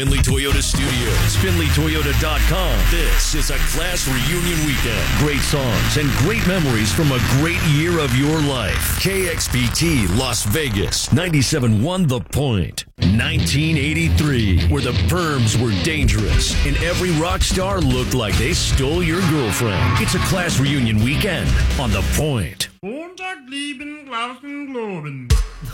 Finley Toyota Studios, FinleyToyota.com. This is a class reunion weekend. Great songs and great memories from a great year of your life. KXPT Las Vegas, 97.1 The Point. 1983, where the perms were dangerous and every rock star looked like they stole your girlfriend. It's a class reunion weekend on The Point. Montag lieben Glauben globen.